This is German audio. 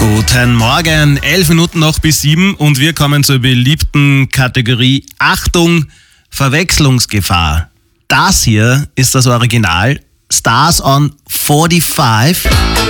Guten Morgen, 11 Minuten noch bis 7 und wir kommen zur beliebten Kategorie Achtung, Verwechslungsgefahr. Das hier ist das Original Stars on 45.